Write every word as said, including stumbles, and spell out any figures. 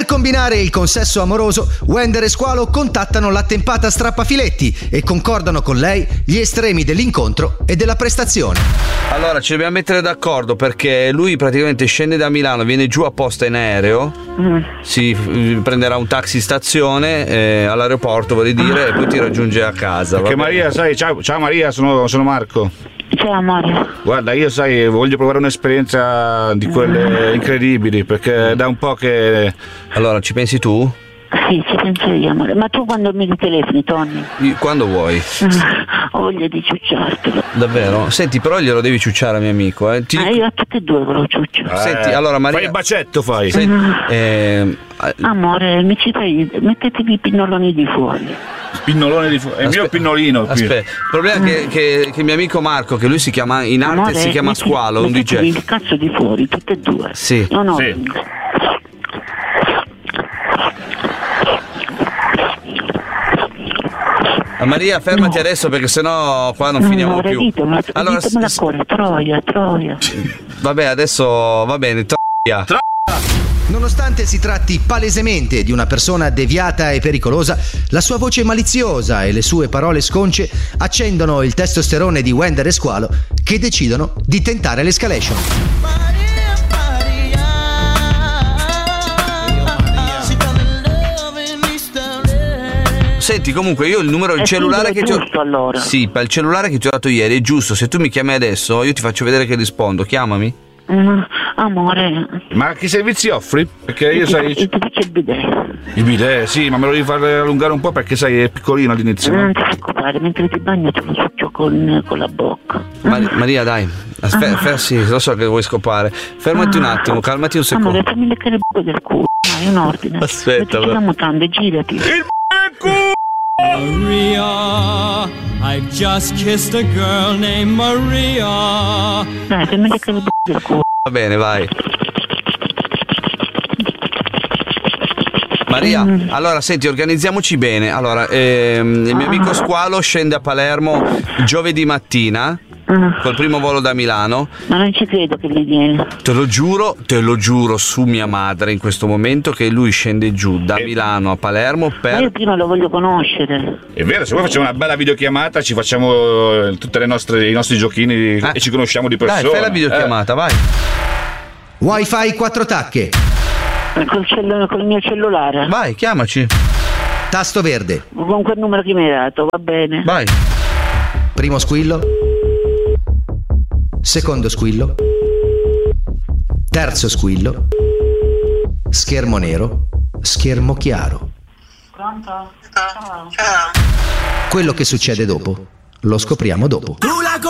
combinare il consesso amoroso, Wender e Squalo contattano l'attempata strappafiletti e concordano con lei gli estremi dell'incontro e della prestazione. Allora ci dobbiamo mettere d'accordo, perché lui praticamente scende da Milano, viene giù apposta in aereo, mm. si f- prenderà un taxi stazione eh, all'aeroporto, vorrei dire, e poi ti raggiunge a casa. Perché Maria, sai, ciao, ciao Maria, sono, sono Marco. Ciao amore. Guarda, io sai, voglio provare un'esperienza di quelle incredibili, perché da un po' che... Allora, ci pensi tu? Sì, ci penso io, amore. Ma tu quando mi telefoni, Tony? Io, quando vuoi. Ho voglia di ciucciartelo. Davvero? Senti, però glielo devi ciucciare a mio amico, eh. Ti... Ah, io a tutti e due ve lo ciuccio. Eh, Senti, allora Maria... Fai il bacetto, fai. Senti, eh... Amore, mi ci fai... mettetevi i pinnoloni di fuori. Pinnolone di fuori. È il mio pinnolino. Aspetta, il problema è che, che, che mio amico Marco, che lui si chiama in arte, amore, si chiama metti, Squalo, un D J. il cazzo di fuori, tutte e due. Sì. No, no. Sì. Maria, fermati no. adesso, perché sennò qua non no, finiamo no, più. Ditemela, allora, ditemela s- fuori, troia, troia. Vabbè, adesso va bene, troia. Tro- Nonostante si tratti palesemente di una persona deviata e pericolosa, la sua voce maliziosa e le sue parole sconce accendono il testosterone di Wender e Squalo, che decidono di tentare l'escalation. Senti, comunque io il numero, il è cellulare che giusto, ti ho allora. Sì, per il cellulare che ti ho dato ieri è giusto. Se tu mi chiami adesso, io ti faccio vedere che rispondo. Chiamami. Mm, amore. Ma che servizi offri? Perché io, io sai. Ti faccio il bidet. Il bidet, sì, ma me lo devi far allungare un po', perché sai, è piccolino all'inizio. Non No? ti preoccupare, mentre ti bagno te lo succio con, con la bocca. Mar- Maria, dai. Aspetta, ah. fer- sì, lo so che vuoi scopare. Fermati ah. un attimo, calmati un secondo. Amore, fammi leccare il buco del culo. Dai, un ordine. Aspetta, metti la mutanda, girati. Il culo! Maria, I've just kissed a girl named Maria. Dai, fammi leccare il buco del culo. Va bene, vai. Maria, mm. allora senti, organizziamoci bene. Allora, ehm, il mio amico Squalo scende a Palermo giovedì mattina mm. col primo volo da Milano. Ma non ci credo che gli viene. Te lo giuro, te lo giuro su mia madre in questo momento che lui scende giù da Milano a Palermo per... Ma io prima lo voglio conoscere. È vero, se vuoi facciamo una bella videochiamata, ci facciamo tutte le nostre, i nostri giochini eh. e ci conosciamo di persona. Dai, fai la videochiamata, eh. vai. Wi-Fi quattro tacche. Col, cell- col mio cellulare. Vai, chiamaci. Tasto verde. Con quel numero che mi hai dato, va bene. Vai. Primo squillo. Secondo squillo. Terzo squillo. Schermo nero. Schermo chiaro. Pronto? Ciao. Ciao. Quello che succede dopo lo scopriamo dopo.